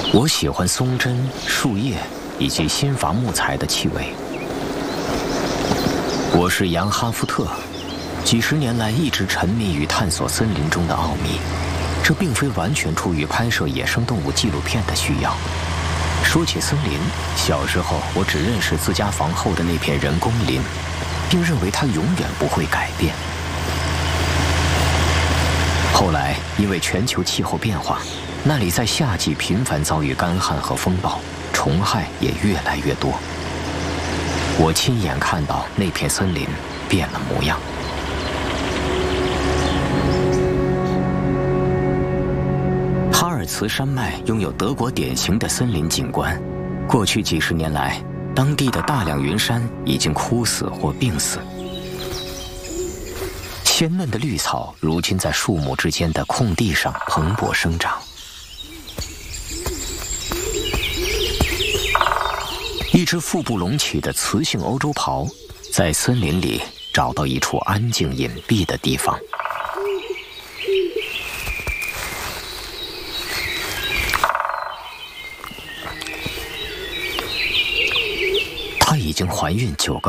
我喜欢松针、树叶以及新伐木材的气味。我是杨哈夫特，几十年来一直沉迷于探索森林中的奥秘。这并非完全出于拍摄野生动物纪录片的需要。说起森林，小时候我只认识自家房后的那片人工林，并认为它永远不会改变。后来，因为全球气候变化，那里在夏季频繁遭遇干旱和风暴，虫害也越来越多。我亲眼看到那片森林变了模样。哈尔茨山脉拥有德国典型的森林景观，过去几十年来，当地的大量云杉已经枯死或病死。鲜嫩的绿草如今在树木之间的空地上蓬勃生长。一只腹部隆起的雌性欧洲狍，在森林里找到一处安静隐蔽的地方。她已经怀孕9个